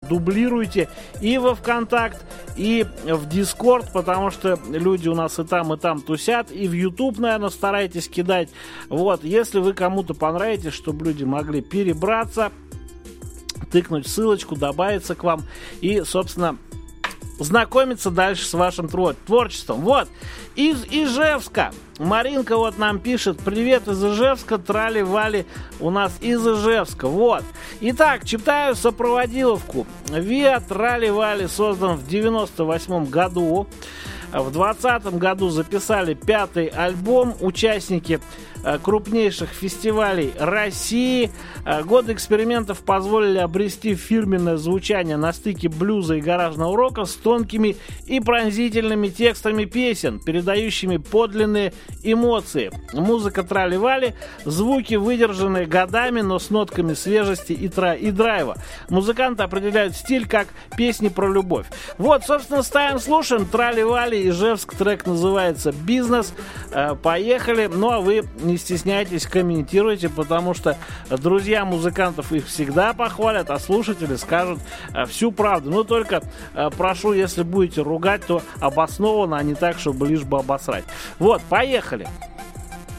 дублируйте и во ВКонтакт, и в Дискорд, потому что люди у нас и там тусят, и в YouTube, наверное, старайтесь кидать. Вот, если вы кому-то понравитесь, чтобы люди могли перебраться, тыкнуть ссылочку, добавиться к вам и, собственно, знакомиться дальше с вашим творчеством. Вот, из Ижевска. Маринка вот нам пишет: привет из Ижевска, трали-вали у нас из Ижевска. Вот. Итак, читаю сопроводиловку. ВИА трали-вали создан в 98 году. В 2020 году записали 5-й альбом. Участники крупнейших фестивалей России. Годы экспериментов позволили обрести фирменное звучание на стыке блюза и гаражного рока с тонкими и пронзительными текстами песен, передающими подлинные эмоции. Музыка трали-вали, звуки, выдержанные годами, но с нотками свежести и драйва. Музыканты определяют стиль как песни про любовь. Вот, собственно, ставим, слушаем трали-вали, Ижевск, трек называется «Бизнес». Поехали. Ну, а вы не стесняйтесь, комментируйте, потому что друзья музыкантов их всегда похвалят, а слушатели скажут всю правду. Но только прошу, если будете ругать, то обоснованно, а не так, чтобы лишь бы обосрать. Вот, поехали.